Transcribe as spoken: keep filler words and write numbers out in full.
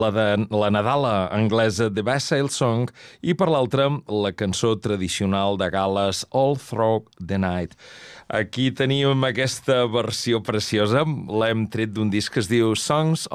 la de la Nadala anglesa The Wassail Song i per l'altra la cançó tradicional de Gal·les All Through the Night. Aquí teníem aquesta versió preciosa, l'hem tret d'un disc que es diu Songs